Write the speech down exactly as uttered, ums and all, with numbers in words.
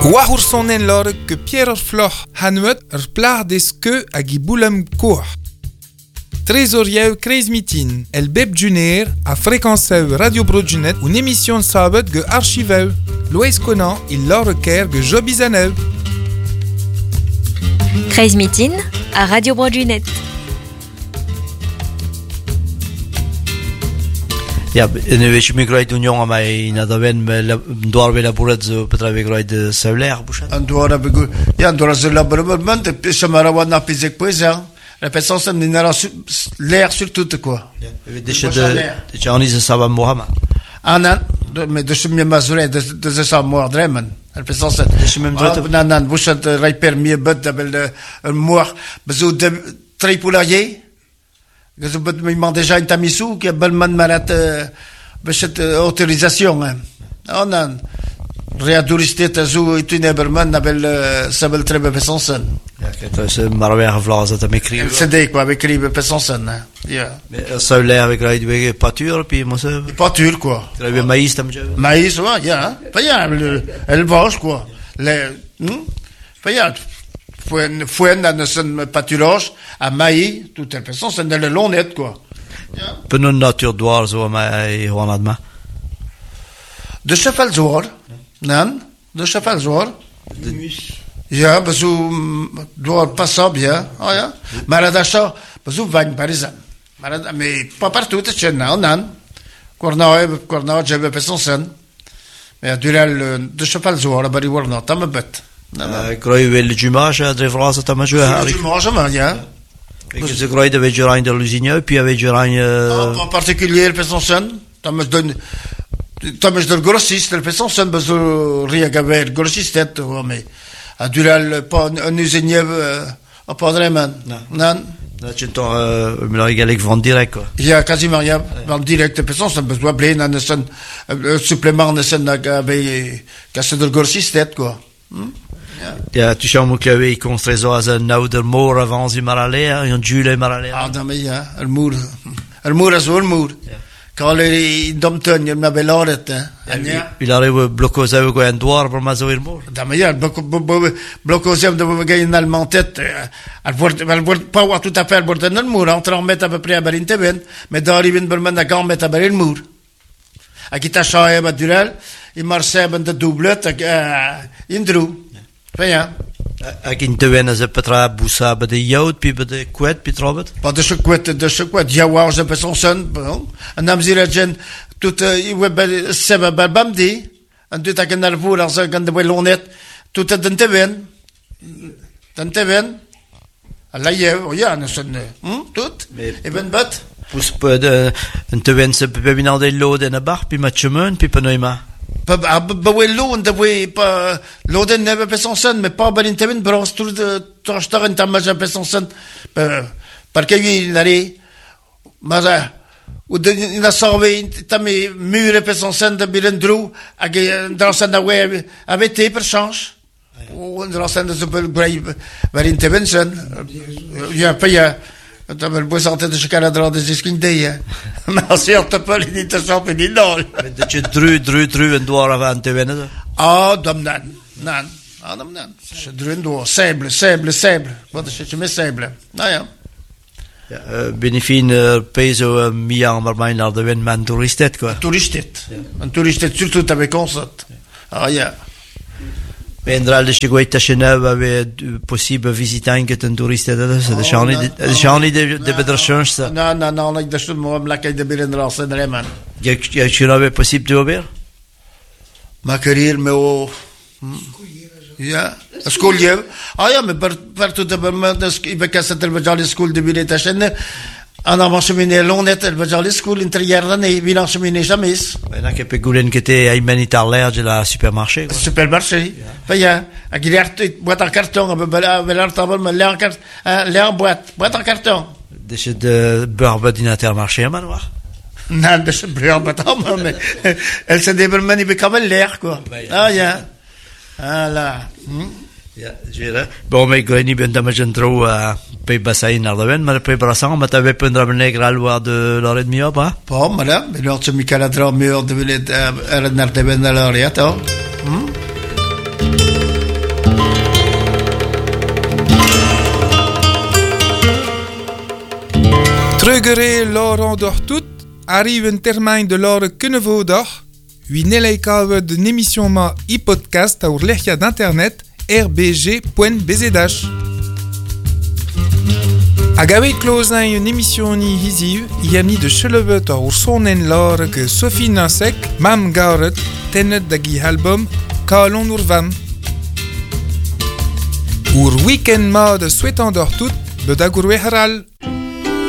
Gwahur sonen lor que Pierre Floch hanuet er plar des que a giboulem kour. Trésorier Kreis Mitin, el beb juner a fréquenceu Radio Broadjunet une émission sabet ge archiveu. Loïs Conan, il lor ker ge jobizaneu. Kreis Mitin à Radio Broadjunet. Ja, en weet je, ik rijd een jongen mij naar de win, door we laboren zo betreft ik rijd de solaire, boeien. En door heb ik, ja, door ze laboren, het is maar wat naar physique poëzie. La personne c'est une l'air sur tout quoi. Dus de de Chinese Saba Mohammed. Anan, mais de chemin mazuré de de de ça mort dremen. La personne c'est de chemin droit. Non non, vous êtes réper mieux bête de le mort, besoin de tripolarier. Que je peux me demander déjà une tamisou qui a belman marat cette autorisation. Oh non. Readuristet azu itineberman nabel sabel trebe pesonsen. Ja, het is maar weer gevlazen dat ik kreeg. C'est des quoi avec ribe pesonsen. Ja. Mais solaire avec rijd weer pâture puis moi ça. Pâture quoi. Il y a maïs tam je. Maïs ouais, ja. Pas ja, elle vache quoi. Les hm? Pas ja. Fuen fuen dans son pâturage à maïs tout elle pesonsen dans le long net quoi. Ja. Pour une nature doir zo mais on a demain. De cheval zoor. Non, de cheval zoor. De mus. Ja, bezoek door pas op, ja. Oh ja. Maar dat is zo, bezoek van Parijs. Maar dat, maar pas partout, het is nou, non. Cornau, cornau, j'avais pas son son. Mais du le de cheval zoor, bari warna, tam bet. Ik rij wel de jumage, de vragen tam je Harry. Jumage, maar ja. Ik ze rij de beetje rein de Lusigny, puis avec je rein. En particulier, pas son son. Tam je donne. Tam je de grossiste, le pas son son, bezoek riagaver grossiste, mais. A dural pas un usinier a pas vraiment. Non. Dat je toch me eigenlijk van direct quoi. Ja, quasiment ja, van direct personne ça besoin plein en son supplément de son avec casse de grossiste quoi. Ja, tu sais moi que we construisons as un ouder moor avant du maralé, un Jules maralé. Ah, dan ja, el moor. El moor is wel moor. Quand les domton il m'a beloret hein. Il arrive bloqué avec un doigt pour mazoir mort. D'ailleurs bloqué bloqué de gagner une allemantette al voir al voir pas voir tout à fait bord dans le mur entre en mettre à peu près à Berlin mais d'arriver berman à quand mettre à Berlin mur. À qui t'a chaé madural il marchait ben de doublette indrou. Enfin Ak in te wennen ze petra boussa bij de jood, puis bij de kwet, puis trobet. Pas de chouette, de chouette, ja waar ze son son, en dan zie je gen tout i we seba bamdi, en tout ak naar voor als kan de welonet, tout het te wen. Dan te wen. Alla je, ja, nou son, hm, tout. Even bat. Pus de en te wen se pe binal de lode en a bar, puis met chemin, puis pe noima. Pas wel de we pas loden neve pesonsen mais pas balintevin bros tout de tostar en tamaja pesonsen parce qu'il n'allait mais ou de la sauver tami mure pesonsen de bilendrou à dans sa web avait été per change ou dans sa de super grave balintevin ja pas ja dat wel boos altijd de chakadra de zeskindee. Maar als je op de pol niet te shoppen niet dol. Dat je dru dru dru en door aan te winnen. Ah, dan dan. Dan. Ah, dan dan. Je dru en door. Sable, sable, sable. Wat is het je met sable? Nou ja. Ja, benefin peso mia maar mijn naar de win man toeristet quoi. Toeristet. Een toeristet surtout avec concert. Ah ja. Vendral de Chigueta Cheneu avait possible visiter un que un touriste de ça de Charlie de Charlie de de Bedrechons ça. Non non non, ik dat mo la kay de Berendra sen Reman. Ya ya tu n'avais possible de ouvrir? Ma carrière me o ja, scoliev. Ah ja, me per per tout de moment il va casser le bajal school de Bileta Chen. En avant cheminée long net el bajal school intérieur d'année, bilan cheminée jamais. Ben là que pe goulen que te humanitaire l'air de la supermarché. Supermarché. Faya, a guilert boîte en carton, a belar table me l'air carte, l'air boîte, boîte en carton. De ce de beurre d'intermarché manoir. Non, de ce beurre bâtiment mais elle se dévermanie be comme l'air quoi. Ah ja. Ah là. Ja, jere. Bon, mais Granny ben damagen trop à pe bassin naar de wen, maar pe brassan, maar t'avais pas un negra à loi de l'heure et demie pas? Pas, madame, mais l'autre Michael a trop mieux de venir à la naar de wen à l'heure, ja, toi. Hm? Drugere Laurent d'Ortout arrive un termijn de Laure Kunnevodor. Wie neleikawe de émission ma e-podcast à urlechia d'internet r b g point b z h. A gavet klozañ une émission ni hiziv, iamni de chelevet ar sonen Laure que Sophie Nansek, mam garet, tenet da gi album Kalon urvam. Ur week-end ma de souhaitant d'Ortout, bedagour weheral.